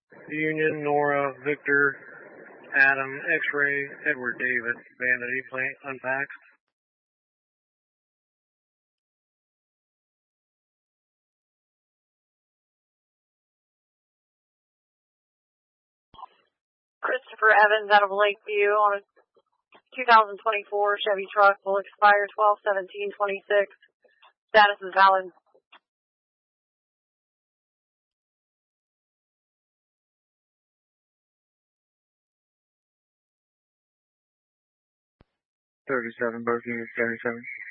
Union, Nora, Victor, Adam, X-Ray, Edward, David, Vanity, Plant, Unpacked. Christopher Evans out of Lakeview on a 2024 Chevy truck will expire 12/17/26. Status is valid. $37, both units 77.